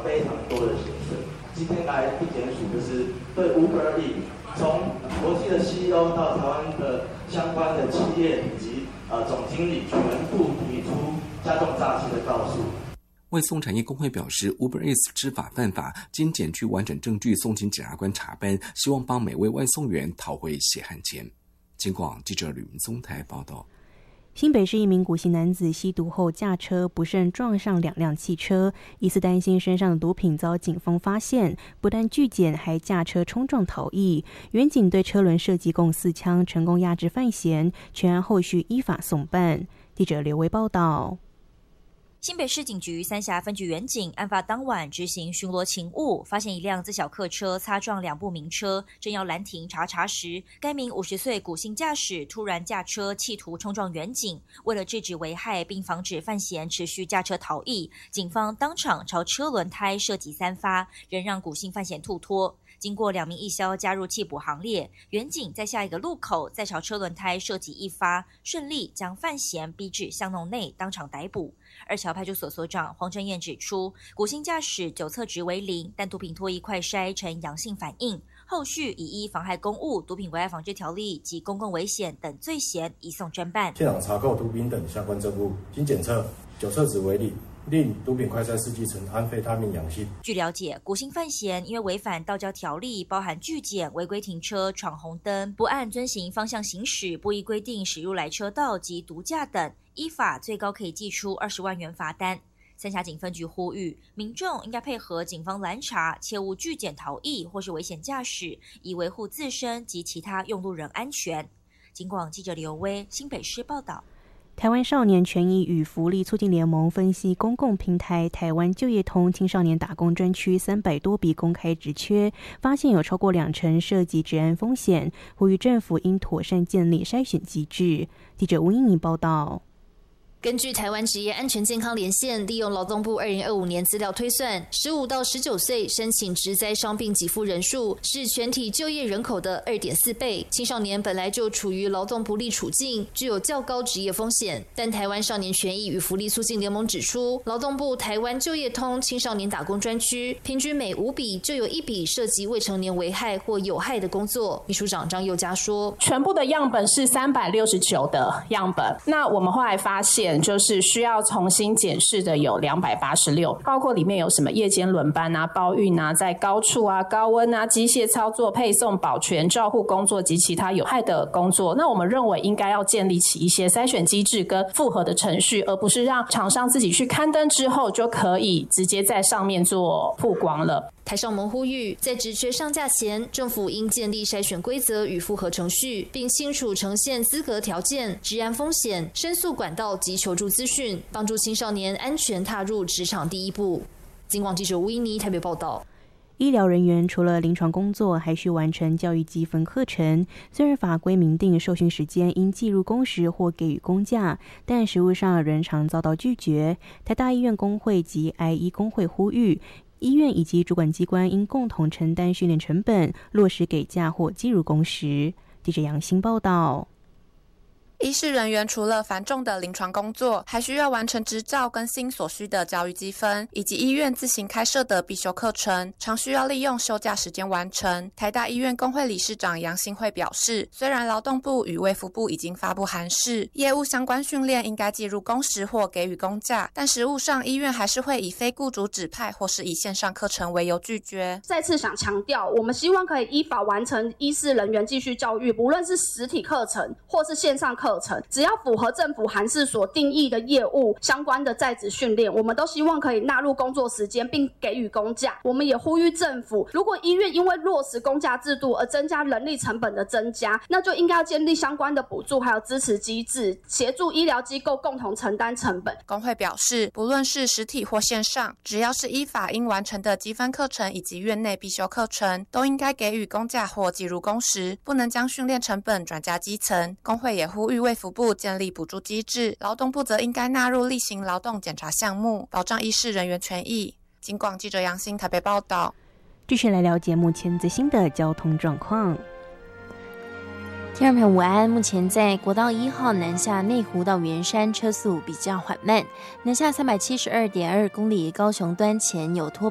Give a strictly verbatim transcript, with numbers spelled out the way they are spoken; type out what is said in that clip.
非常多的形式。今天来地检署就是对 Uber Eats 从国际的 C E O 到台湾的相关的企业以及呃总经理全部提出加重诈欺的告诉。 外送产业工会表示 ，Uber Eats 知法犯法，经检具完整证据送请检察官查办，希望帮每位外送员讨回血汗钱。经广记者吕明松台报道。 新北市一名古姓男子吸毒后驾车不慎撞上两辆汽车，疑似担心身上的毒品遭警方发现，不但拒检，还驾车冲撞逃逸。员警对车轮射击共四枪，成功压制犯嫌，全案后续依法送办。记者刘维报道。 新北市警局三峡分局员警案发当晚执行巡逻勤务，发现一辆自小客车擦撞两部名车，正要拦停查查时，该名五十岁古姓驾驶突然驾车企图冲撞员警，为了制止危害并防止犯嫌持续驾车逃逸，警方当场朝车轮胎射击三发，仍让古姓犯嫌吐脱。经过两名义消加入缉捕行列，员警在下一个路口再朝车轮胎射击一发，顺利将犯嫌逼至巷弄内，当场逮捕。二桥派出所所长黄正彦指出，古姓驾驶酒测值为零，但毒品唾液快筛呈阳性反应，后续已依妨害公务、毒品危害防治条例及公共危险等罪嫌移送侦办。 现场查扣毒品等相关证物，经检测酒测值为零，令毒品快筛试剂呈安非他命阳性。 据了解，古姓犯嫌因为违反道交条例，包含拒检、违规停车、闯红灯、不按遵行方向行驶、不依规定驶入来车道及毒驾等，依法最高可以记出二十万元罚单。三峡警分局呼吁民众应该配合警方拦查，切勿拒检逃逸或是危险驾驶，以维护自身及其他用路人安全。警广记者刘威新北市报道。 台湾少年权益与福利促进联盟分析公共平台台湾就业通青少年打工专区三百多笔公开职缺，发现有超过两成涉及治安风险，呼吁政府应妥善建立筛选机制。记者吴英颖报道。 根据台湾职业安全健康连线利用劳动部二零二五年资料推算，十五到十九岁申请职灾伤病给付人数是全体就业人口的 二点四倍。青少年本来就处于劳动不利处境，具有较高职业风险。但台湾少年权益与福利促进联盟指出，劳动部台湾就业通青少年打工专区，平均每五笔就有一笔涉及未成年危害或有害的工作。秘书长张佑嘉说， 全部的样本是三百六十九的样本，那我们后来发现就是需要重新检视的有两百八十六，包括里面有什么夜间轮班啊、包运啊、在高处啊、高温啊、机械操作、配送、保全、照护工作及其他有害的工作。那我们认为应该要建立起一些筛选机制跟复核的程序，而不是让厂商自己去刊登之后就可以直接在上面做曝光了。 台少盟呼吁，在职缺上架前，政府应建立筛选规则与复核程序，并清楚呈现资格条件、职安风险、申诉管道及求助资讯，帮助青少年安全踏入职场第一步。警广记者吴依妮台北报道。 医疗人员除了临床工作，还需完成教育积分课程。虽然法规明定受训时间应计入工时或给予公假，但实务上仍常遭到拒绝。台大医院工会及癌医工会呼吁，医院以及主管机关应共同承担训练成本，落实给假或计入工时。记者杨欣报道。 医事人员除了繁重的临床工作，还需要完成执照更新所需的教育积分，以及医院自行开设的必修课程，常需要利用休假时间完成。台大医院工会理事长杨新惠表示，虽然劳动部与卫福部已经发布函释，业务相关训练应该计入工时或给予公假，但实务上医院还是会以非雇主指派或是以线上课程为由拒绝。 再次想强调，我们希望可以依法完成医事人员继续教育，不论是实体课程或是线上课程，只要符合政府函释所定义的业务相关的在职训练，我们都希望可以纳入工作时间并给予公假。我们也呼吁政府，如果医院因为落实公假制度而增加人力成本的增加，那就应该要建立相关的补助还有支持机制，协助医疗机构共同承担成本。 工会表示，不论是实体或线上，只要是依法应完成的积分课程以及院内必修课程，都应该给予公假或计入工时，不能将训练成本转嫁基层。工会也呼吁卫福部建立补助机制，劳动部则应该纳入例行劳动检查项目，保障医事人员权益。警广记者杨欣台北报道。 继续来了解目前最新的交通状况。 听众朋友午安，目前在国道一号南下内湖到圆山车速比较缓慢，南下三百七十二点二公里，高雄端前有拖